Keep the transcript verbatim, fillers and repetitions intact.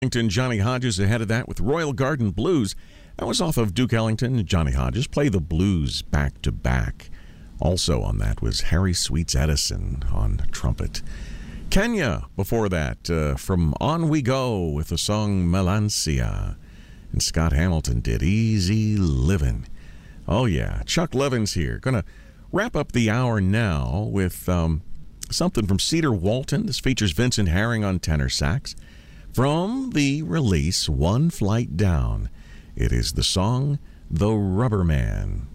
Johnny Hodges ahead of that with Royal Garden Blues. That was off of Duke Ellington and Johnny Hodges. Play the blues back to back. Also on that was Harry Sweets Edison on trumpet. Kenya before that, uh, from On We Go with the song Melancia. And Scott Hamilton did Easy Livin'. Oh yeah, Chuck Levin's here. Gonna wrap up the hour now with um, something from Cedar Walton. This features Vincent Herring on tenor sax. From the release One Flight Down, it is the song The Rubber Man.